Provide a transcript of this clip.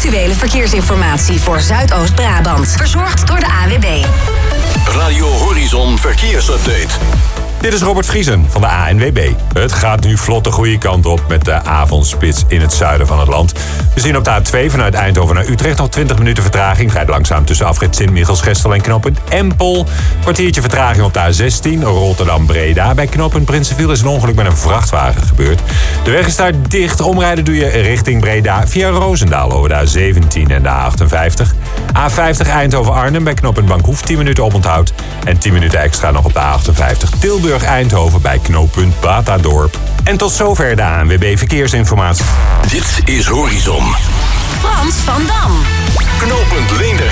actuele verkeersinformatie voor Zuidoost-Brabant. Verzorgd door de ANWB. Radio Horizon Verkeersupdate. Dit is Robert Vriesen van de ANWB. Het gaat nu vlot de goede kant op met de avondspits in het zuiden van het land. We zien op de A2 vanuit Eindhoven naar Utrecht nog 20 minuten vertraging. Rijdt langzaam tussen afrit Sint-Michiels-Gestel en knooppunt Empel. Kwartiertje vertraging op de A16 Rotterdam-Breda. Bij knooppunt Prinsenviel is een ongeluk met een vrachtwagen gebeurd. De weg is daar dicht. Omrijden doe je richting Breda via Roosendaal over de A17 en de A58. A50 Eindhoven-Arnhem bij knooppunt Bankhoef 10 minuten oponthoud. En 10 minuten extra nog op de A58 Tilburg-Eindhoven bij knooppunt Batadorp. En tot zover de ANWB Verkeersinformatie. Dit is Horizon. Frans van Dam. Knooppunt Leendert.